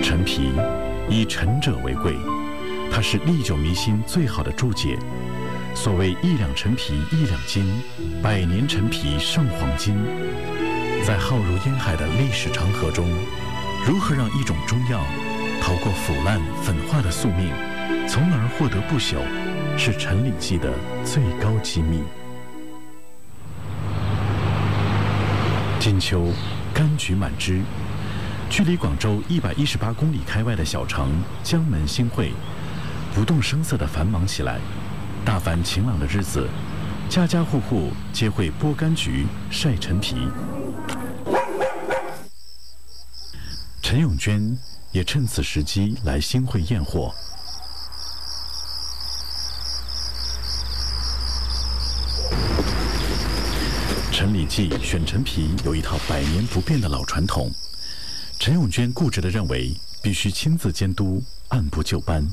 陈皮，以陈者为贵，它是历久弥新最好的注解。所谓1两陈皮1两金，100年陈皮胜黄金。在浩如烟海的历史长河中，如何让一种中药逃过腐烂粉化的宿命，从而获得不朽，是陈李济的最高机密。金秋，柑橘满枝。距离广州118公里开外的小城江门新会，不动声色地繁忙起来。大凡晴朗的日子，家家户户皆会剥柑橘、晒陈皮。陈永娟也趁此时机来新会验货。陈李济选陈皮有一套100年不变的老传统。陈永娟固执地认为，必须亲自监督，按部就班。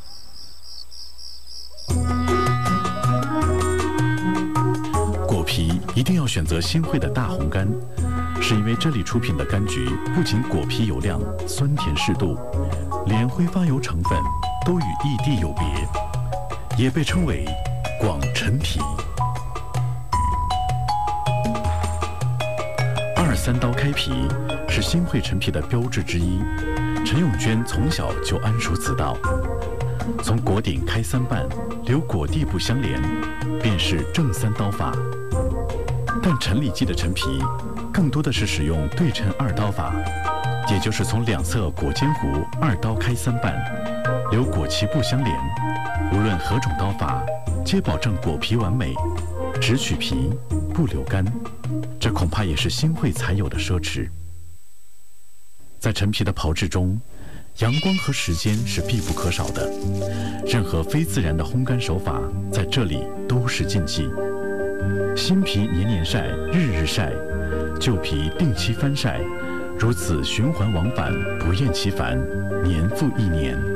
果皮一定要选择新会的大红柑，是因为这里出品的柑橘不仅果皮油亮、酸甜适度，连挥发油成分都与异地有别，也被称为广陈皮。2-3刀开皮是新会陈皮的标志之一。陈永娟从小就谙熟此道，从果顶开3瓣，留果蒂部相连，便是正3刀法。但陈李济的陈皮更多的是使用对称2刀法，也就是从两侧果尖弧2刀开3瓣，留果脐部相连。无论何种刀法，皆保证果皮完美，只取皮不留柑。这恐怕也是新会才有的奢侈。在陈皮的炮制中，阳光和时间是必不可少的，任何非自然的烘干手法在这里都是禁忌。新皮年年晒，日日晒，旧皮定期翻晒，如此循环往返，不厌其烦，年复一年。